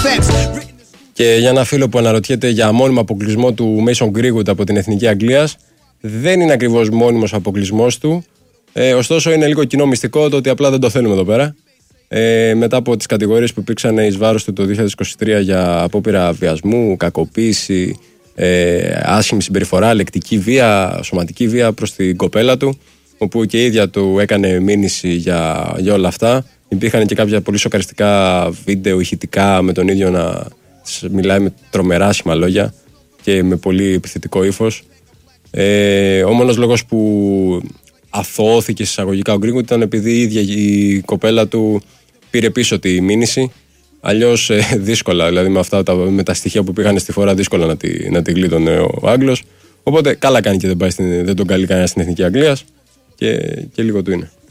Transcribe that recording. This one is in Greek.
Και για ένα φίλο που αναρωτιέται για μόνιμο αποκλεισμό του Mason Greenwood από την Εθνική Αγγλίας, δεν είναι ακριβώς μόνιμος ο αποκλεισμός του. Ωστόσο, είναι λίγο κοινό μυστικό το ότι απλά δεν το θέλουμε εδώ πέρα. Μετά από τις κατηγορίες που υπήρξαν εις βάρος του το 2023 για απόπειρα βιασμού, κακοποίηση, άσχημη συμπεριφορά, λεκτική βία, σωματική βία προς την κοπέλα του, όπου και η ίδια του έκανε μήνυση για όλα αυτά. Υπήρχαν και κάποια πολύ σοκαριστικά βίντεο ηχητικά με τον ίδιο να μιλάει με τρομερά άσχημα λόγια και με πολύ επιθετικό ύφος. Ο μόνος λόγος που αθωώθηκε εισαγωγικά ο Greenwood ήταν επειδή η ίδια η κοπέλα του πήρε πίσω τη μήνυση. Αλλιώς δύσκολα, δηλαδή με τα στοιχεία που πήγαν στη φορά, δύσκολα να τη γλίτωνε ο Άγγλος. Οπότε καλά κάνει και δεν τον καλεί κανένα στην Εθνική Αγγλίας και λίγο του είναι.